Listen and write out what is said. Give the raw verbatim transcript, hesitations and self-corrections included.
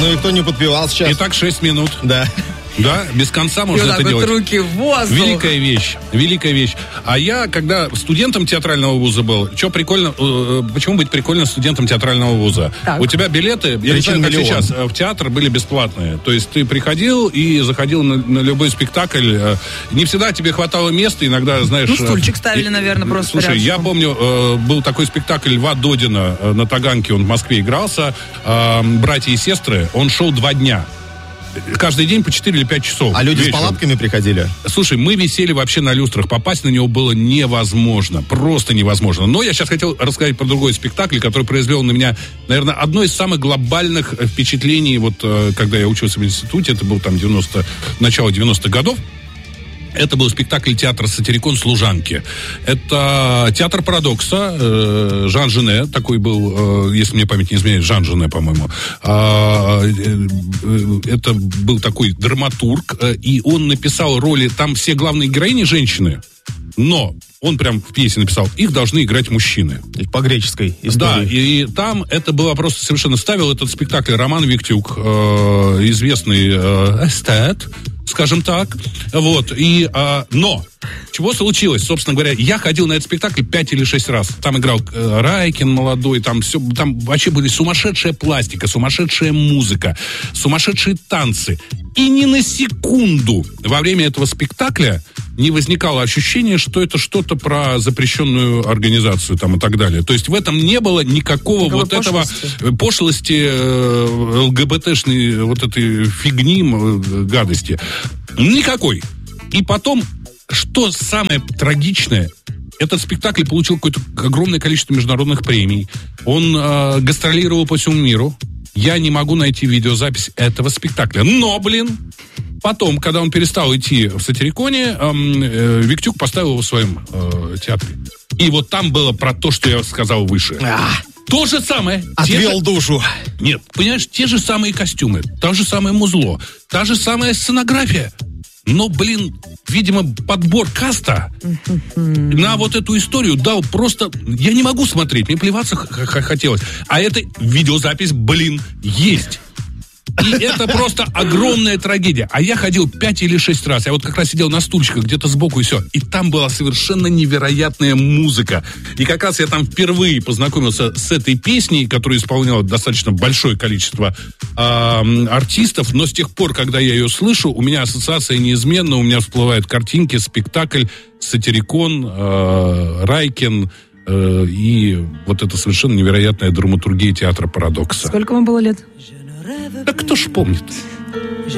Ну и кто не подпевал сейчас? Итак, шесть минут. Да. Да, без конца можно и это вот делать. Руки в воздух. Великая вещь, великая вещь. А я, когда студентом театрального вуза был, что прикольно, э, почему быть прикольно студентом театрального вуза? Так. У тебя билеты, я не знаю, как сейчас, в театр были бесплатные. То есть ты приходил и заходил на, на любой спектакль. Э, не всегда тебе хватало места, иногда, знаешь... Ну, стульчик ставили, э, наверное, просто Слушай, рядышком. я помню, э, был такой спектакль Льва Додина э, на Таганке, он в Москве игрался, э, «Братья и сестры», он шел два дня. Каждый день по четыре или пять часов. А люди вечером. с палатками приходили? Слушай, мы висели вообще на люстрах. Попасть на него было невозможно. Просто невозможно. Но я сейчас хотел рассказать про другой спектакль, который произвел на меня, наверное, одно из самых глобальных впечатлений, вот когда я учился в институте, это был там девяносто, начало девяностых годов. Это был спектакль театра «Сатирикон. Служанки». Это театр парадокса. Э, Жан Жене, такой был, э, если мне память не изменяет, Жан Жене, по-моему. А, э, э, это был такой драматург, э, и он написал роли, там все главные героини женщины, но он прям в пьесе написал, их должны играть мужчины. По греческой истории. Да, и, и там это было просто совершенно... Ставил этот спектакль Роман Виктюк, э, известный э, эстет, скажем так. Вот, и... Э, но... Чего случилось? Собственно говоря, я ходил на этот спектакль пять или шесть раз. Там играл э, Райкин молодой, там все, там вообще были сумасшедшая пластика, сумасшедшая музыка, сумасшедшие танцы. И ни на секунду во время этого спектакля не возникало ощущения, что это что-то про запрещенную организацию там и так далее. То есть в этом не было никакого Никакой вот пошлости. этого пошлости, э, ЛГБТшной вот этой фигни, э, гадости. Никакой. И потом, что самое трагичное, этот спектакль получил какое-то огромное количество международных премий. Он э, гастролировал по всему миру. Я не могу найти видеозапись этого спектакля. Но, блин, потом, когда он перестал идти в Сатириконе, э, э, Виктюк поставил его в своем э, театре. И вот там было про то, что я сказал выше. А, То же самое. отвел же... душу. Нет, понимаешь, те же самые костюмы, то же самое музло, та же самая сценография. Но, блин, видимо, подбор каста на вот эту историю дал просто... Я не могу смотреть, мне плеваться х- х- хотелось. А эта видеозапись, блин, есть. И это просто огромная трагедия. А я ходил пять или шесть раз. Я вот как раз сидел на стульчиках где-то сбоку и все. И там была совершенно невероятная музыка. И как раз я там впервые познакомился с этой песней, которую исполняло достаточно большое количество э, артистов. Но с тех пор, когда я ее слышу, у меня ассоциация неизменна. У меня всплывают картинки, спектакль, Сатирикон, э, Райкин э, и вот эта совершенно невероятная драматургия театра парадокса. Сколько вам было лет? Да кто ж помнит?